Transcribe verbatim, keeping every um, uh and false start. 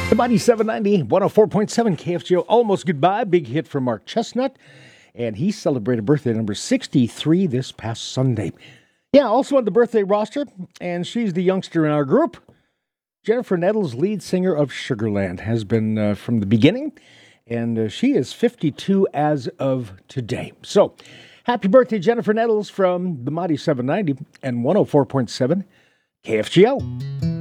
The Mighty seven ninety, one oh four point seven K F G O, Almost Goodbye, big hit for Mark Chestnut, and he celebrated birthday number sixty-three this past Sunday. Yeah, also on the birthday roster, and she's the youngster in our group, Jennifer Nettles, lead singer of Sugarland, has been uh, from the beginning, and uh, she is fifty-two as of today. So, happy birthday, Jennifer Nettles, from the Mighty seven ninety and one oh four point seven K F G O.